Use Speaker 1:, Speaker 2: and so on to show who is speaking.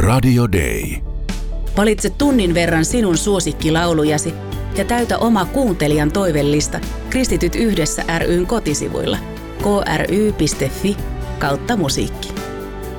Speaker 1: Radio Day.
Speaker 2: Valitse tunnin verran sinun suosikkilaulujasi ja täytä oma kuuntelijan toivellista Kristityt yhdessä ry:n kotisivuilla kry.fi/musiikki.